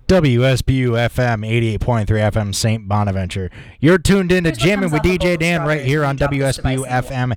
WSBU FM 88.3 FM St. Bonaventure. You're tuned in to Jammin' with DJ Dan right here on WSBU FM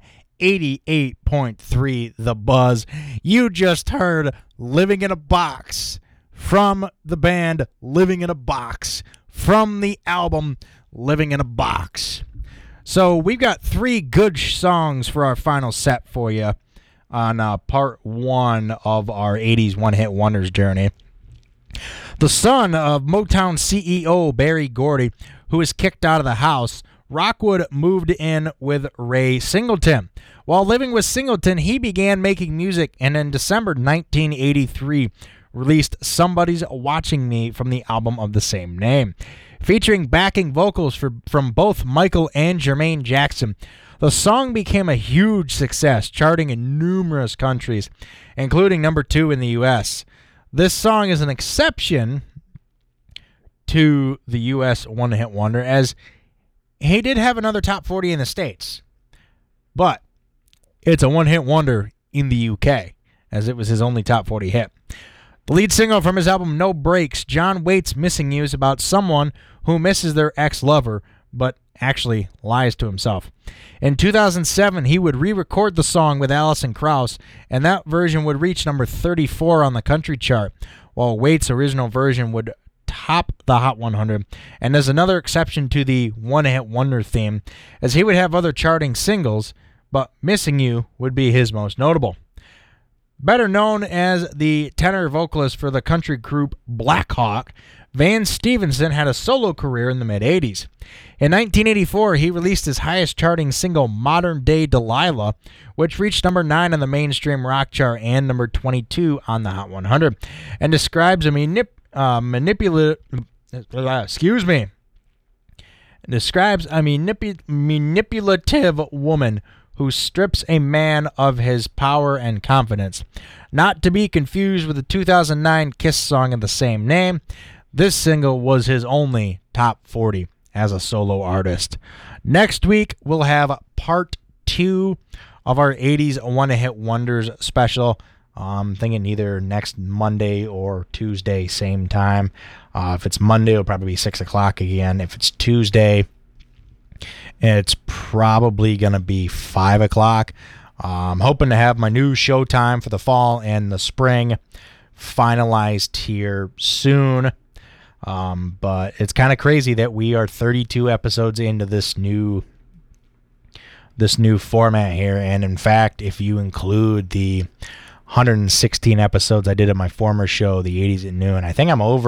88.3 The Buzz. You just heard Living in a Box from the band Living in a Box from the album Living in a Box. So we've got three good songs for our final set for you on part one of our 80s one-hit wonders journey. The son of Motown CEO Berry Gordy, who was kicked out of the house, Rockwood moved in with Ray Singleton. While living with Singleton, he began making music and in December 1983 released Somebody's Watching Me from the album of the same name. Featuring backing vocals from both Michael and Jermaine Jackson, the song became a huge success, charting in numerous countries, including number 2 in the U.S. This song is an exception to the U.S. one-hit wonder, as he did have another top 40 in the States. But it's a one-hit wonder in the U.K., as it was his only top 40 hit. The lead single from his album No Brakes, John Waite's Missing You, is about someone who misses their ex-lover, but actually lies to himself. In 2007, he would re-record the song with Alison Krauss, and that version would reach number 34 on the country chart, while Waite's original version would top the Hot 100. And as another exception to the one-hit wonder theme, as he would have other charting singles, but Missing You would be his most notable. Better known as the tenor vocalist for the country group Black Hawk, Van Stevenson had a solo career in the mid-'80s. In 1984, he released his highest charting single, Modern Day Delilah, which reached number 9 on the mainstream rock chart and number 22 on the Hot 100, and describes a manipulative woman who strips a man of his power and confidence. Not to be confused with the 2009 Kiss song of the same name, this single was his only top 40 as a solo artist. Next week, we'll have part 2 of our 80s one-hit wonders special. I'm thinking either next Monday or Tuesday, same time. If it's Monday, it'll probably be 6 o'clock again. If it's Tuesday, it's probably going to be 5 o'clock. I'm hoping to have my new show time for the fall and the spring finalized here soon. But it's kind of crazy that we are 32 episodes into this new format here. And in fact, if you include the 116 episodes I did of my former show, the 80s at Noon, I think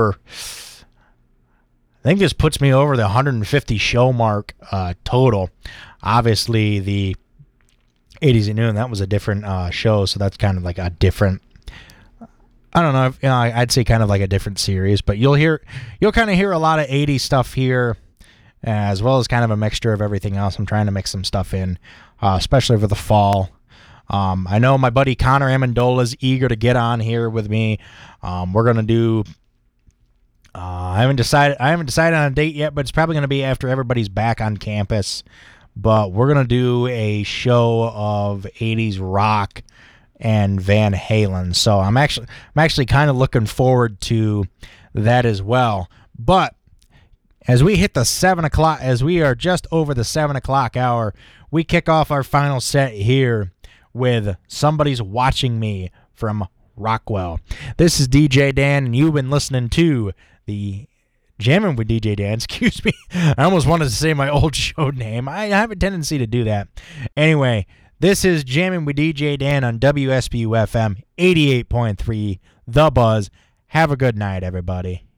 this puts me over the 150 show mark total. Obviously, the 80s at Noon, that was a different show, so that's kind of like a different, I don't know, I'd say kind of like a different series, but you'll kind of hear a lot of 80s stuff here, as well as kind of a mixture of everything else. I'm trying to mix some stuff in, especially for the fall. I know my buddy Connor Amendola is eager to get on here with me. We're gonna do. I haven't decided on a date yet, but it's probably gonna be after everybody's back on campus. But we're gonna do a show of 80s rock and Van Halen. So I'm actually kind of looking forward to that as well. But as we hit the 7 o'clock, as we are just over the 7 o'clock hour, we kick off our final set here with Somebody's Watching Me from Rockwell. This is DJ Dan, and you've been listening to the Jammin' with DJ Dan. Excuse me. I almost wanted to say my old show name. I have a tendency to do that. Anyway, this is Jammin' with DJ Dan on WSBU FM 88.3 The Buzz. Have a good night, everybody.